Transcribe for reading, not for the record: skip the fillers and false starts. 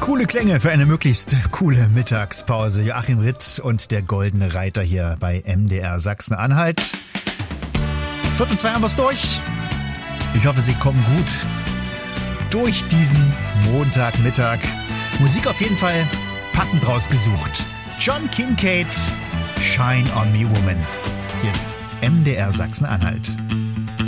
Coole Klänge für eine möglichst coole Mittagspause. Joachim Ritt und der Goldene Reiter hier bei MDR Sachsen-Anhalt. 1:45 haben wir's durch. Ich hoffe, Sie kommen gut durch diesen Montagmittag. Musik auf jeden Fall passend rausgesucht. John Kincade, Shine on Me Woman. Hier ist MDR Sachsen-Anhalt.